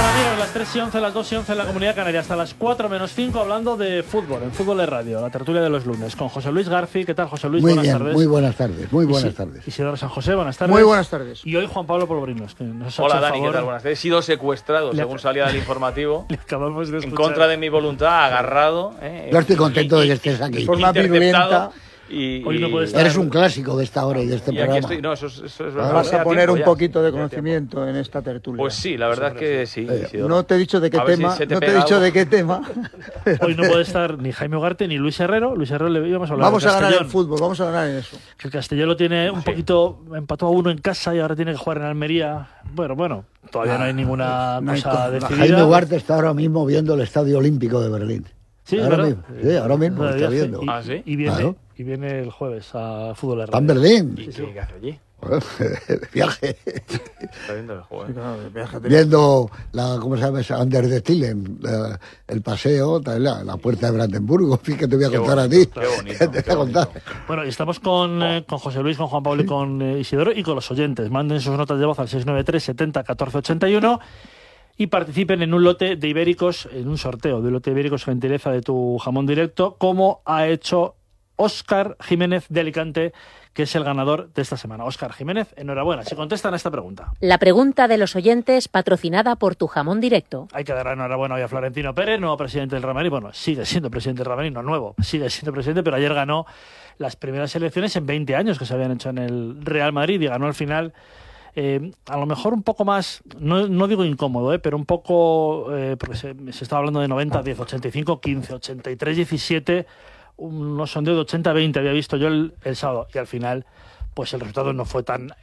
Amigos, las 3:11, las 2:11 en la Comunidad Canaria, hasta las 4:05 hablando de fútbol, en Fútbol de Radio, la tertulia de los lunes, con José Luis García. ¿Qué tal, José Luis? Muy buenas tardes. Muy buenas tardes, muy buenas tardes. Isidoro San José, buenas tardes. Muy buenas tardes. Y hoy Juan Pablo Polvorinos. Que nos ha Hola, hecho Dani, favor. ¿qué tal? Buenas tardes. He sido secuestrado, según salía del informativo, Le acabamos de en escuchar. contra de mi voluntad, agarrado. Yo estoy contento de que estés aquí. De forma virulenta. Hoy no puedes estar. Eres un clásico de esta hora y de este Y aquí programa. estoy. No, eso es Ahora Vas a hacía poner tiempo un ya. poquito de Hacía conocimiento en esta tertulia. Pues sí, la verdad es que sí. Isidoro. No te he dicho de qué A ver si tema, se te no te he pega dicho algo. de qué tema. Hoy no puede estar ni Jaime Ugarte ni Luis Herrero. Luis Herrero le íbamos a hablar Vamos del a ganar Castellón. en fútbol, vamos a ganar en eso. Que el Castellón lo tiene un poquito, empató a 1 en casa y ahora tiene que jugar en Almería. Bueno, todavía no hay ninguna no hay cosa cosa. decidida. Jaime Ugarte está ahora mismo viendo el Estadio Olímpico de Berlín. Sí, ahora ¿verdad? mismo, sí, ahora mismo está viendo. Y, Ah, ¿sí? y viene, Claro. y viene el jueves a Fútbol de Está en Radio. Berlín. ¿Y qué hace allí? De viaje. Está viendo el juego. Viendo ¿cómo se llama esa? Under the Tillen, el paseo, la puerta de Brandenburgo. Fíjate, te voy a Qué contar bonito, a ti. qué bonito, Te qué voy a contar. Bueno, y estamos con José Luis, con Juan Pablo y con Isidoro y con los oyentes. Manden sus notas de voz al 693 70 14 81 y participen en un lote de ibéricos, en un sorteo de un lote de ibéricos gentileza de Tu Jamón Directo, como ha hecho Óscar Jiménez de Alicante, que es el ganador de esta semana. Óscar Jiménez, enhorabuena. Si contestan a esta pregunta. La pregunta de los oyentes, patrocinada por Tu Jamón Directo. Hay que dar enhorabuena hoy a Florentino Pérez, nuevo presidente del Real Madrid. Bueno, sigue siendo presidente del Real Madrid, no nuevo, sigue siendo presidente, pero ayer ganó las primeras elecciones en 20 años que se habían hecho en el Real Madrid y ganó al final, a lo mejor un poco más, no digo incómodo, pero un poco, porque se estaba hablando de 90-10, 85-15, 83-17, unos sondeos de 80-20 había visto yo el sábado, y al final pues el resultado no fue tan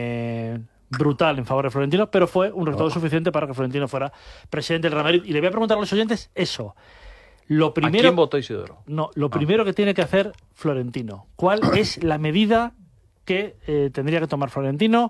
brutal en favor de Florentino, pero fue un resultado suficiente para que Florentino fuera presidente del Real Madrid. Y le voy a preguntar a los oyentes eso. Lo primero, ¿A quién votó Isidoro? No, lo primero que tiene que hacer Florentino. ¿Cuál es la medida que tendría que tomar Florentino?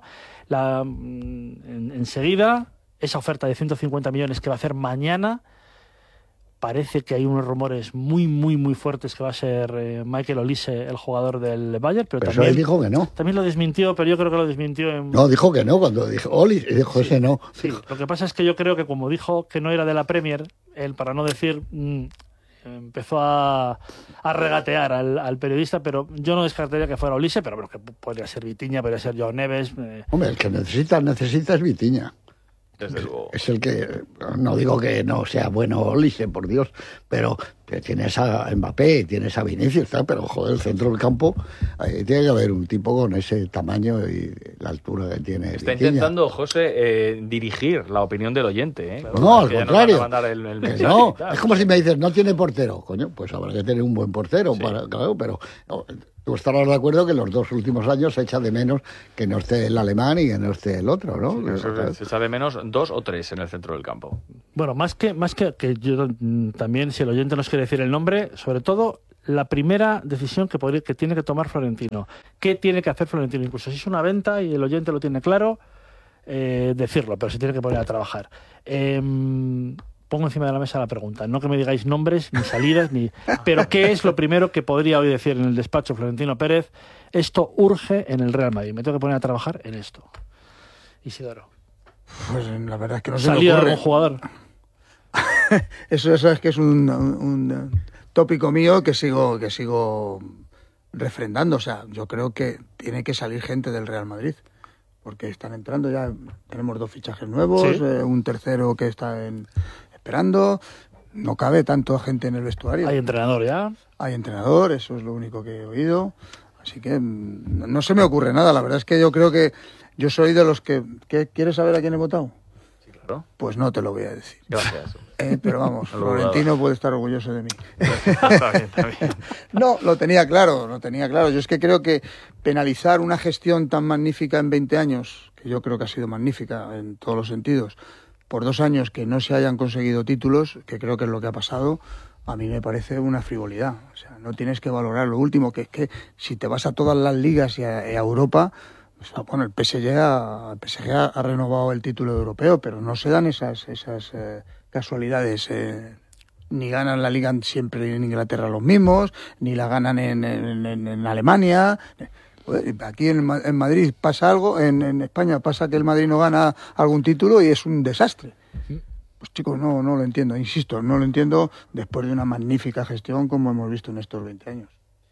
Enseguida, esa oferta de 150 millones que va a hacer mañana. Parece que hay unos rumores muy, muy, muy fuertes que va a ser Michael Olise, el jugador del Bayern, pero Pero también, él dijo que no. también lo desmintió, pero yo creo que lo desmintió en... No, dijo que no. Cuando dijo Oli, dijo ese no. Sí, lo que pasa es que yo creo que como dijo que no era de la Premier, él, para no decir, empezó a regatear al periodista, pero yo no descartaría que fuera Olise, pero bueno, que podría ser Vitinha, podría ser Joao Neves. Hombre, el que necesita es Vitinha. Desde luego. Es el que, no digo que no sea bueno Olise, por Dios, pero que tienes a Mbappé, tienes a Vinicius, tal, pero joder, el centro del campo, tiene que haber un tipo con ese tamaño y la altura que tiene. Está Vitinha. intentando, José, dirigir la opinión del oyente. ¿eh? No, al Que ya nos contrario. van a mandar el Que mensaje no, y tal. es como si me dices, no tiene portero. Coño, pues habrá que tener un buen portero, Sí. claro, pero no, tú estarás de acuerdo que en los dos últimos años se echa de menos que no esté el alemán y que no esté el otro, ¿no? Se echa de menos 2 o 3 en el centro del campo. Bueno, más que yo también, si el oyente nos quiere decir el nombre, sobre todo la primera decisión que tiene que tomar Florentino. ¿Qué tiene que hacer Florentino? Incluso si es una venta y el oyente lo tiene claro, decirlo, pero se tiene que poner a trabajar. Pongo encima de la mesa la pregunta. No que me digáis nombres, ni salidas, pero ¿qué es lo primero que podría hoy decir en el despacho Florentino Pérez? Esto urge en el Real Madrid. Me tengo que poner a trabajar en esto. Isidoro. Pues la verdad es que no se me ¿Salida de ocurre. algún jugador? Eso ya sabes que es un tópico mío que sigo refrendando. O sea, yo creo que tiene que salir gente del Real Madrid. Porque están entrando ya, tenemos 2 fichajes nuevos, Sí. Un tercero que está esperando. No cabe tanto gente en el vestuario. Hay entrenador ya. Hay entrenador, eso es lo único que he oído. Así que no se me ocurre nada. La verdad es que yo creo que yo soy de los que... ¿Quieres saber a quién he votado? Sí, claro. Pues no te lo voy a decir. Gracias. Pero vamos, No lo Florentino puede estar orgulloso de mí. Está bien, está bien. No, lo tenía claro. Yo es que creo que penalizar una gestión tan magnífica en 20 años, que yo creo que ha sido magnífica en todos los sentidos, por 2 años que no se hayan conseguido títulos, que creo que es lo que ha pasado, a mí me parece una frivolidad. O sea, no tienes que valorar lo último, que es que si te vas a todas las ligas y a Europa, pues, bueno, el PSG ha renovado el título europeo, pero no se dan esas casualidades. Ni ganan la liga siempre en Inglaterra los mismos, ni la ganan en Alemania. Aquí en Madrid pasa algo, en España pasa que el Madrid no gana algún título y es un desastre. Pues chicos, no lo entiendo, insisto, no lo entiendo después de una magnífica gestión como hemos visto en estos 20 años.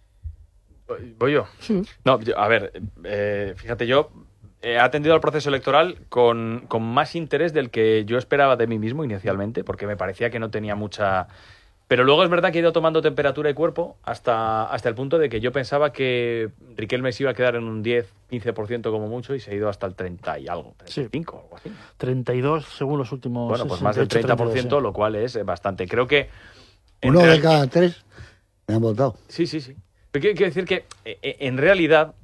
¿Voy yo? Sí. No, a ver, fíjate, yo he atendido al proceso electoral con más interés del que yo esperaba de mí mismo inicialmente, porque me parecía que no tenía mucha... Pero luego es verdad que he ido tomando temperatura y cuerpo hasta el punto de que yo pensaba que Riquelme se iba a quedar en un 10-15% como mucho y se ha ido hasta el 30 y algo, 35 o algo así. 32 según los últimos... Bueno, pues más del 30%, 32, sí. lo cual es bastante. Creo que... Uno de cada 3 me han votado. Sí. Pero quiero decir que, en realidad,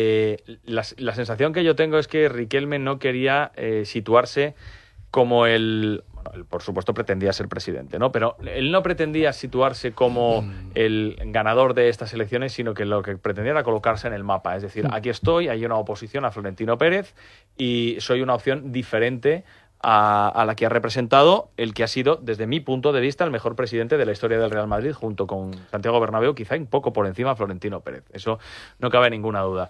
la sensación que yo tengo es que Riquelme no quería situarse como el... Bueno, él, por supuesto, pretendía ser presidente, ¿no? Pero él no pretendía situarse como el ganador de estas elecciones, sino que lo que pretendía era colocarse en el mapa. Es decir, aquí estoy, hay una oposición a Florentino Pérez y soy una opción diferente a la que ha representado el que ha sido, desde mi punto de vista, el mejor presidente de la historia del Real Madrid, junto con Santiago Bernabéu, quizá un poco por encima de Florentino Pérez. Eso no cabe ninguna duda.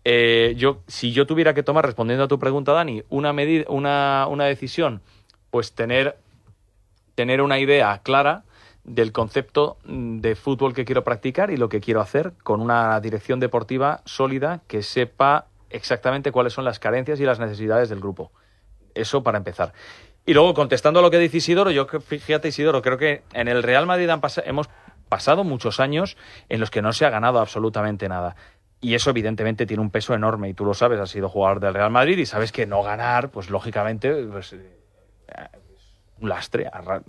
Si yo tuviera que tomar, respondiendo a tu pregunta, Dani, una decisión, pues tener una idea clara del concepto de fútbol que quiero practicar y lo que quiero hacer, con una dirección deportiva sólida que sepa exactamente cuáles son las carencias y las necesidades del grupo. Eso para empezar. Y luego, contestando a lo que dice Isidoro, fíjate, Isidoro, creo que en el Real Madrid hemos pasado muchos años en los que no se ha ganado absolutamente nada. Y eso, evidentemente, tiene un peso enorme. Y tú lo sabes, has sido jugador del Real Madrid y sabes que no ganar, pues lógicamente, pues, un lastre.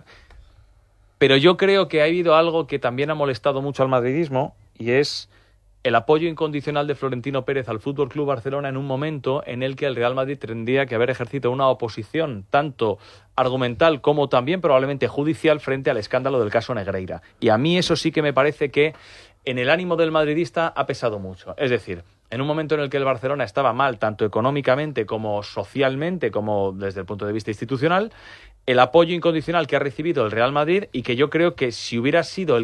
Pero yo creo que ha habido algo que también ha molestado mucho al madridismo, y es el apoyo incondicional de Florentino Pérez al Fútbol Club Barcelona en un momento en el que el Real Madrid tendría que haber ejercido una oposición tanto argumental como también probablemente judicial frente al escándalo del caso Negreira. Y a mí eso sí que me parece que en el ánimo del madridista ha pesado mucho. Es decir, en un momento en el que el Barcelona estaba mal, tanto económicamente como socialmente, como desde el punto de vista institucional, el apoyo incondicional que ha recibido el Real Madrid, y que yo creo que si hubiera sido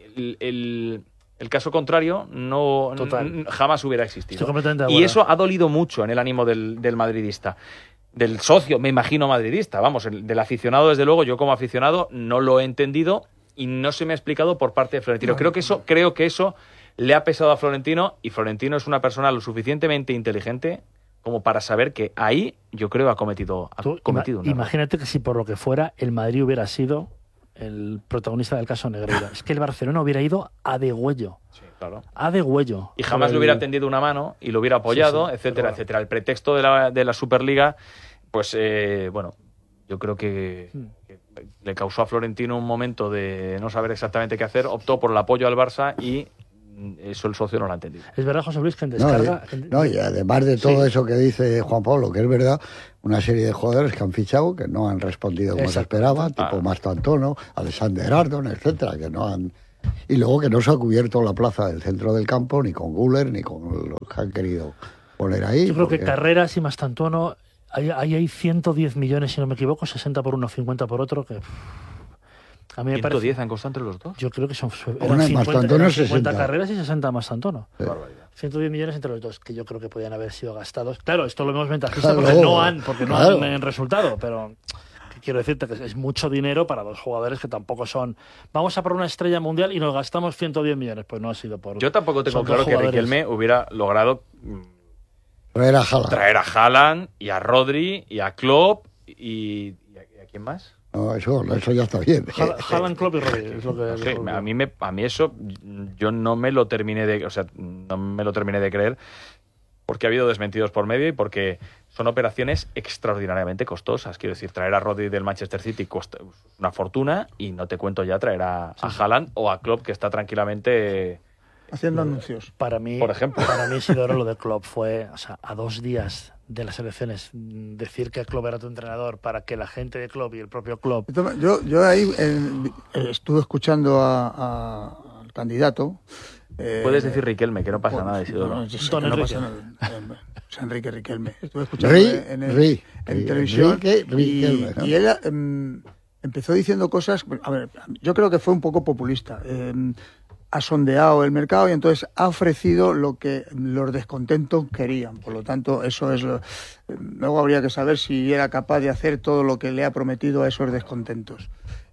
el caso contrario, jamás hubiera existido. Estoy completamente de acuerdo. Y eso ha dolido mucho en el ánimo del madridista. Del socio, me imagino, madridista. Vamos, del aficionado, desde luego, yo como aficionado no lo he entendido y no se me ha explicado por parte de Florentino. Creo que eso le ha pesado a Florentino, y Florentino es una persona lo suficientemente inteligente como para saber que ahí, yo creo, ha cometido un error. Imagínate que si por lo que fuera el Madrid hubiera sido el protagonista del caso Negreira. Es que el Barcelona hubiera ido a degüello. Sí, claro. A degüello. Y jamás le hubiera tendido una mano y lo hubiera apoyado, etcétera, etcétera. El pretexto de la Superliga, pues, bueno, yo creo que le causó a Florentino un momento de no saber exactamente qué hacer, optó por el apoyo al Barça y eso el socio no lo ha entendido. Es verdad, José Luis, que en descarga... Y además de todo eso que dice Juan Pablo, que es verdad, una serie de jugadores que han fichado que no han respondido como se esperaba, tipo Mastantuono, Alexander Ardon, etcétera, que no han... Y luego que no se ha cubierto la plaza del centro del campo ni con Güler ni con los que han querido poner ahí. Yo creo que Carreras y Mastantuono, ahí hay 110 millones, si no me equivoco, 60 por uno, 50 por otro, que... A mí me 110 parece, han costado entre los dos. yo creo que son Una 50 carreras y 60 Mastantuono. Sí. 110 millones entre los dos, que yo creo que podían haber sido gastados. Claro, esto lo vemos ventajista Claro, porque no claro. han resultado, pero quiero decirte que es mucho dinero para dos jugadores que tampoco son... Vamos a por una estrella mundial y nos gastamos 110 millones. Pues no ha sido por... Yo tampoco tengo son claro dos que jugadores. Riquelme hubiera logrado Traer a Haaland. traer a Haaland y a Rodri y a Klopp y ¿a quién más? No, eso ya está bien. Haaland, Klopp y Rodri. Es lo que, No sé, a mí eso yo no me lo terminé de creer, porque ha habido desmentidos por medio y porque son operaciones extraordinariamente costosas. Quiero decir, traer a Rodri del Manchester City cuesta una fortuna, y no te cuento ya traer a Haaland o a Klopp, que está tranquilamente Haciendo anuncios. Para mí, por ejemplo. Para mí, Isidoro, lo de Klopp fue, o sea, a 2 días de las elecciones, decir que Klopp era tu entrenador para que la gente de Klopp y el propio Klopp... Yo ahí estuve escuchando al candidato. Puedes decir Riquelme, que no pasa nada, Isidoro. No, yo sé Don que no Enrique. pasa nada. Enrique Riquelme. Estuve escuchando en televisión Riquelme, ¿no? y él empezó diciendo cosas... A ver, yo creo que fue un poco populista. ha sondeado el mercado y entonces ha ofrecido lo que los descontentos querían. Por lo tanto, eso es luego habría que saber si era capaz de hacer todo lo que le ha prometido a esos descontentos.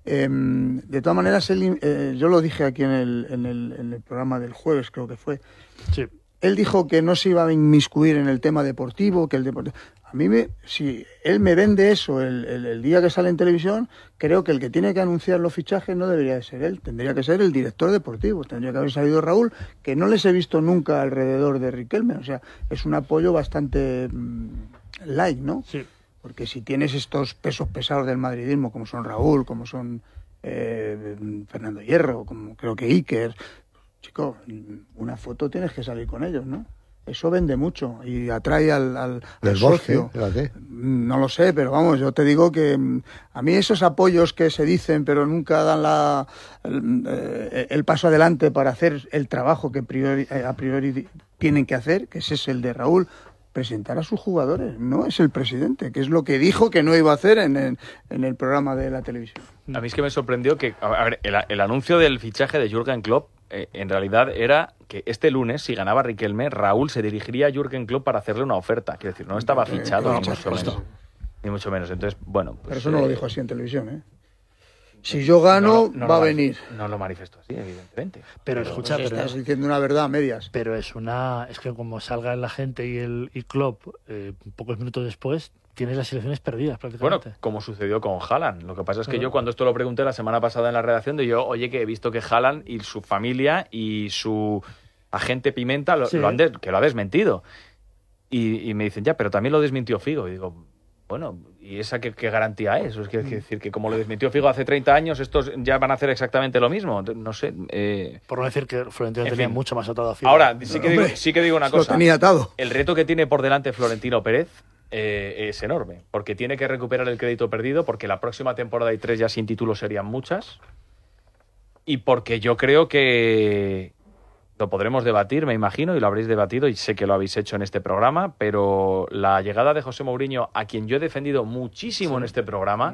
De todas maneras, yo lo dije aquí en el programa del jueves, creo que fue. Sí. Él dijo que no se iba a inmiscuir en el tema deportivo, que el deporte... A mí, si él me vende eso el día que sale en televisión, creo que el que tiene que anunciar los fichajes no debería de ser él, tendría que ser el director deportivo, tendría que haber salido Raúl, que no les he visto nunca alrededor de Riquelme, o sea, es un apoyo bastante light, ¿no? Sí. Porque si tienes estos pesos pesados del madridismo, como son Raúl, como son Fernando Hierro, como creo que Iker, chico, una foto tienes que salir con ellos, ¿no? Eso vende mucho y atrae al socio. No lo sé, pero vamos, yo te digo que a mí esos apoyos que se dicen pero nunca dan el paso adelante para hacer el trabajo que a priori tienen que hacer, que ese es el de Raúl, presentar a sus jugadores, no es el presidente, que es lo que dijo que no iba a hacer en el programa de la televisión. A mí es que me sorprendió que a ver, el anuncio del fichaje de Jürgen Klopp en realidad era que este lunes, si ganaba Riquelme, Raúl se dirigiría a Jürgen Klopp para hacerle una oferta. Quiero decir, no estaba fichado, ni mucho menos. Ni mucho menos. Entonces, bueno... Pues, pero eso no lo dijo así en televisión, ¿eh? Si yo gano, va a venir. No lo manifestó así, evidentemente. Pero escucha, pues estás diciendo una verdad a medias. Pero es que como salga la gente y Klopp pocos minutos después, tienes las elecciones perdidas prácticamente. Bueno, como sucedió con Haaland. Lo que pasa es que yo cuando esto lo pregunté la semana pasada en la redacción, oye, que he visto que Haaland y su familia y su agente Pimenta lo ha desmentido. Y me dicen, ya, pero también lo desmintió Figo. Y digo, bueno, ¿y esa qué garantía es? Es decir, que como lo desmintió Figo hace 30 años, estos ya van a hacer exactamente lo mismo. No sé. Por no decir que Florentino tenía mucho más atado a Figo. Ahora, sí que digo una cosa. Lo tenía atado. El reto que tiene por delante Florentino Pérez es enorme, porque tiene que recuperar el crédito perdido, porque la próxima temporada y 3 ya sin título serían muchas, y porque yo creo que lo podremos debatir, me imagino, y lo habréis debatido, y sé que lo habéis hecho en este programa, pero la llegada de José Mourinho, a quien yo he defendido muchísimo en este programa,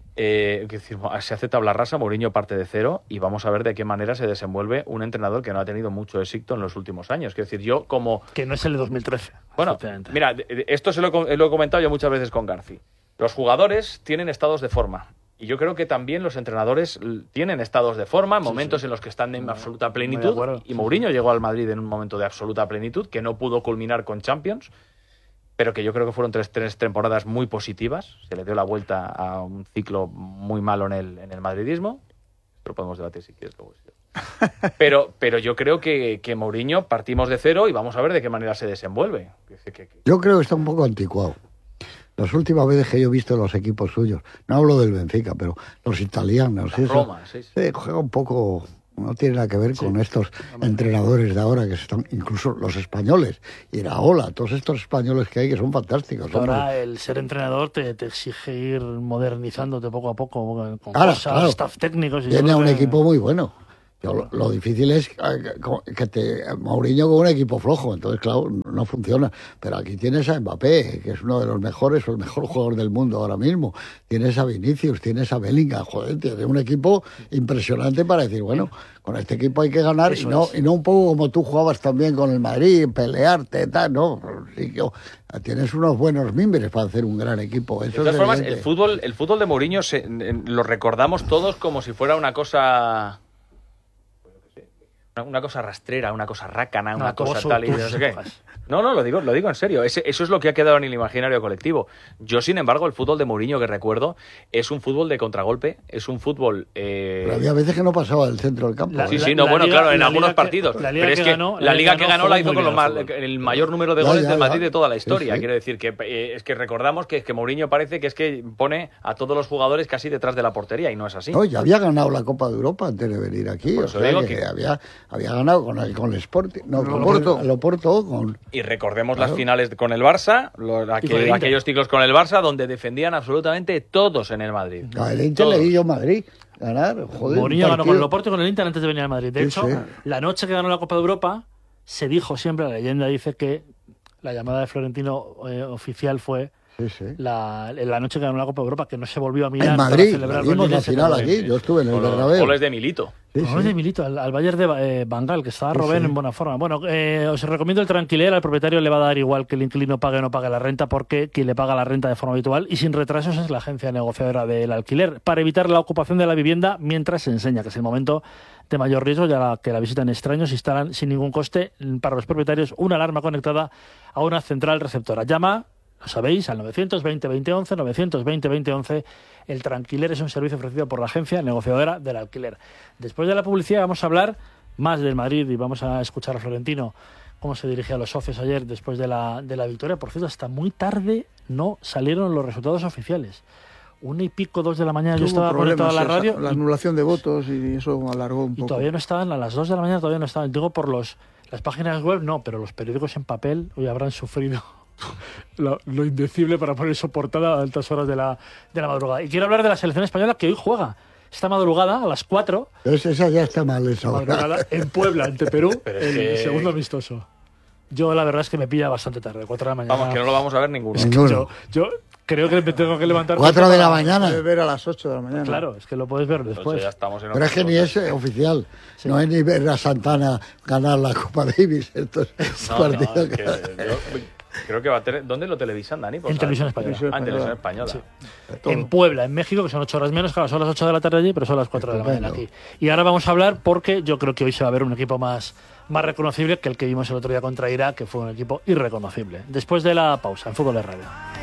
se hace tabla rasa, Mourinho parte de cero, y vamos a ver de qué manera se desenvuelve un entrenador que no ha tenido mucho éxito en los últimos años. Quiero decir, yo como... Que no es el de 2013. Bueno, mira, esto lo he comentado yo muchas veces con Garci. Los jugadores tienen estados de forma. Y yo creo que también los entrenadores tienen estados de forma, momentos en los que están en absoluta plenitud. Y Mourinho llegó al Madrid en un momento de absoluta plenitud, que no pudo culminar con Champions, pero que yo creo que fueron tres temporadas muy positivas. Se le dio la vuelta a un ciclo muy malo en el madridismo. Lo podemos debatir si quieres luego. Pero yo creo que Mourinho partimos de cero y vamos a ver de qué manera se desenvuelve. Yo creo que está un poco anticuado. Las últimas veces que yo he visto los equipos suyos, no hablo del Benfica, pero los italianos, Roma, sí. Juega un poco, no tiene nada que ver con estos entrenadores de ahora que están, incluso los españoles, Iraola, todos estos españoles que hay que son fantásticos. Ahora el ser entrenador te exige ir modernizándote poco a poco con cosas, staff técnicos. Tiene un equipo muy bueno. Lo difícil es que Mourinho con un equipo flojo, entonces claro, no funciona. Pero aquí tienes a Mbappé, que es uno de los mejores o el mejor jugador del mundo ahora mismo. Tienes a Vinicius, tienes a Bellingham, joder, tienes un equipo impresionante para decir, bueno, con este equipo hay que ganar y no un poco como tú jugabas también con el Madrid, pelearte, tal, no. Sí, tienes unos buenos mimbres para hacer un gran equipo. Eso de todas formas, el fútbol de Mourinho lo recordamos todos como si fuera una cosa... Una cosa rastrera, una cosa rácana, una cosa tal y no sé qué. No, lo digo en serio. Eso es lo que ha quedado en el imaginario colectivo. Yo, sin embargo, el fútbol de Mourinho que recuerdo es un fútbol de contragolpe, es un fútbol... Pero había veces que no pasaba del centro del campo. En algunos partidos. Pero es que la liga que ganó la hizo con el mayor número de goles del Madrid de toda la historia. Sí. Quiero decir que es que recordamos que Mourinho parece que es que pone a todos los jugadores casi detrás de la portería y no es así. No, ya había ganado la Copa de Europa antes de venir aquí. Por eso digo que había ganado con el Sporting, con Oporto. Y recordemos las finales con el Barça, aquellos ciclos con el Barça, donde defendían absolutamente todos en el Madrid. El Inter le vi yo Madrid ganar. Joder, Mourinho ganó con el Oporto y con el Inter antes de venir al Madrid. De hecho, la noche que ganó la Copa de Europa, se dijo siempre, la leyenda dice que la llamada de Florentino oficial fue la noche que ganó la Copa de Europa, que no se volvió a mirar. En Madrid, la vimos la final aquí, yo estuve en el Bernabéu. Goles de Milito. Goles de Milito, al Bayern de Bangal, que estaba Robben en buena forma. Bueno, os recomiendo el Tranquiler. Al propietario le va a dar igual que el inquilino pague o no pague la renta, porque quien le paga la renta de forma habitual y sin retrasos es la agencia negociadora del alquiler, para evitar la ocupación de la vivienda mientras se enseña, que es el momento de mayor riesgo, ya que la visitan extraños. Instalan sin ningún coste para los propietarios una alarma conectada a una central receptora. Llama, lo sabéis, al 920-2011, 920-2011. El Tranquiler es un servicio ofrecido por la agencia negociadora del alquiler. Después de la publicidad vamos a hablar más del Madrid y vamos a escuchar a Florentino cómo se dirigía a los socios ayer después de la victoria. Por cierto, hasta muy tarde no salieron los resultados oficiales. 1:00, 2 de la mañana, yo estaba conectado a la radio. La anulación de votos y eso alargó un poco. Y todavía no estaban, a las 2 de la mañana todavía no estaban. Digo, por las páginas web no, pero los periódicos en papel hoy habrán sufrido lo indecible para poner su portada a altas horas de la madrugada. Y quiero hablar de la selección española, que hoy juega esta madrugada a las 4. Esa ya está mal, esa madrugada en Puebla, ante Perú, el segundo amistoso. Yo la verdad es que me pilla bastante tarde, 4 de la mañana. Vamos, que no lo vamos a ver ninguno. Yo creo que me tengo que levantar 4 de la mañana. Puedes ver a las 8 de la mañana. Claro, es que lo puedes ver después. Ya estamos en pero es que ni es oficial. Sí. No es ni ver a Santana ganar la Copa Davis. Estos partidos. Creo que va a tener. ¿Dónde lo televisan, Dani? En Televisión Española. En Televisión Española. Sí. En Puebla, en México, que son 8 horas menos, claro, son las 8 de la tarde allí, pero son las 4 de la mañana aquí. Y ahora vamos a hablar, porque yo creo que hoy se va a ver un equipo más reconocible que el que vimos el otro día contra Irak, que fue un equipo irreconocible. Después de la pausa, en Fútbol de Radio.